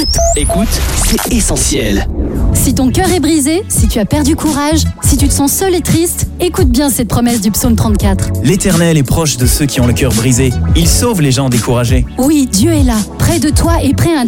Écoute, c'est essentiel. Si ton cœur est brisé, si tu as perdu courage, si tu te sens seul et triste, écoute bien cette promesse du psaume 34. L'Éternel est proche de ceux qui ont le cœur brisé. Il sauve les gens découragés. Oui, Dieu est là, près de toi et prêt à